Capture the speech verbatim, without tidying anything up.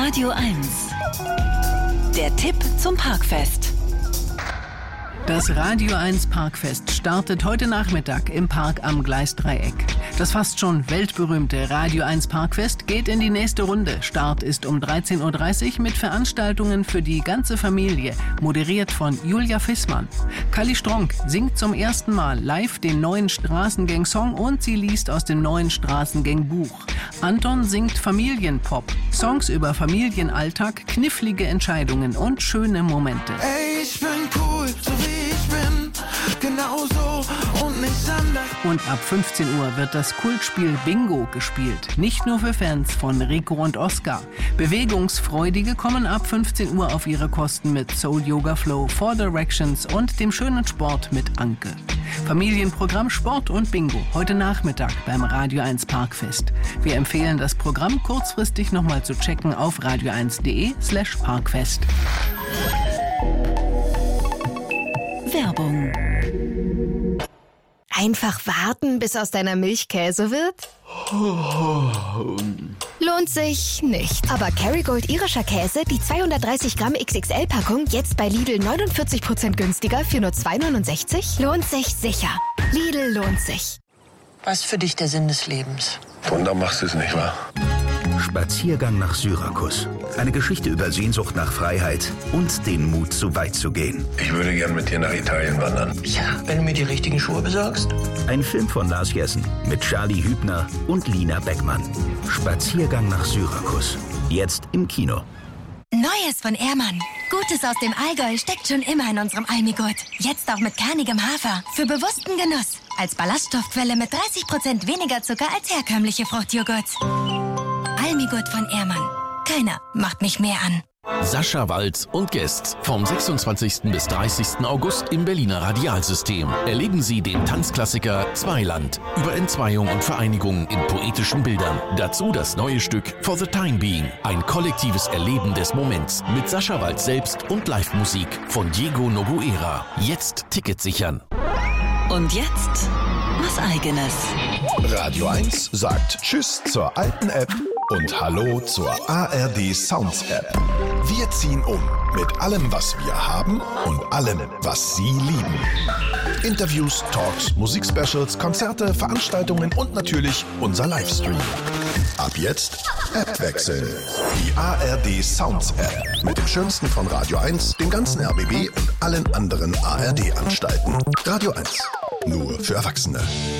Radio eins. Der Tipp zum Parkfest. Das Radio eins Parkfest startet heute Nachmittag im Park am Gleisdreieck. Das fast schon weltberühmte Radio eins Parkfest geht in die nächste Runde. Start ist um dreizehn Uhr dreißig mit Veranstaltungen für die ganze Familie, moderiert von Julia Fissmann. Kali Stronk singt zum ersten Mal live den neuen Straßengang-Song und sie liest aus dem neuen Straßengang-Buch. Anton singt Familienpop, Songs über Familienalltag, knifflige Entscheidungen und schöne Momente. Ey, ich bin cool, so wie ich bin, genau so und nicht anders. Und ab fünfzehn Uhr wird das Kultspiel Bingo gespielt. Nicht nur für Fans von Rico und Oscar. Bewegungsfreudige kommen ab fünfzehn Uhr auf ihre Kosten mit Soul Yoga Flow, Four Directions und dem schönen Sport mit Anke. Familienprogramm Sport und Bingo heute Nachmittag beim Radio eins Parkfest. Wir empfehlen das Programm kurzfristig nochmal zu checken auf radio eins punkt de slash parkfest. Werbung. Einfach warten, bis aus deiner Milch Käse wird? Lohnt sich nicht. Aber Kerrygold irischer Käse, die zweihundertdreißig Gramm X X L-Packung, jetzt bei Lidl neunundvierzig Prozent günstiger für nur zwei neunundsechzig? Lohnt sich sicher. Lidl lohnt sich. Was ist für dich der Sinn des Lebens? Wunder machst du es nicht, wahr? Spaziergang nach Syrakus. Eine Geschichte über Sehnsucht nach Freiheit und den Mut, so weit zu gehen. Ich würde gern mit dir nach Italien wandern. Ja, wenn du mir die richtigen Schuhe besorgst. Ein Film von Lars Jessen mit Charlie Hübner und Lina Beckmann. Spaziergang nach Syrakus. Jetzt im Kino. Neues von Ehrmann. Gutes aus dem Allgäu steckt schon immer in unserem Almigurt. Jetzt auch mit kernigem Hafer. Für bewussten Genuss. Als Ballaststoffquelle mit dreißig Prozent weniger Zucker als herkömmliche Fruchtjoghurts. Almigurt von Ehrmann. Keiner macht mich mehr an. Sascha Walz und Guests vom sechsundzwanzigsten bis dreißigsten August im Berliner Radialsystem. Erleben Sie den Tanzklassiker Zweiland über Entzweiung und Vereinigung in poetischen Bildern. Dazu das neue Stück For the Time Being. Ein kollektives Erleben des Moments mit Sascha Walz selbst und Live-Musik von Diego Noguera. Jetzt Ticket sichern. Und jetzt was Eigenes. Radio eins sagt Tschüss zur alten App und Hallo zur A R D Sounds App. Wir ziehen um mit allem, was wir haben und allem, was Sie lieben. Interviews, Talks, Musikspecials, Konzerte, Veranstaltungen und natürlich unser Livestream. Ab jetzt App wechseln. Die A R D Sounds App mit dem Schönsten von Radio eins, dem ganzen R B B und allen anderen A R D-Anstalten. Radio eins. Nur für Erwachsene.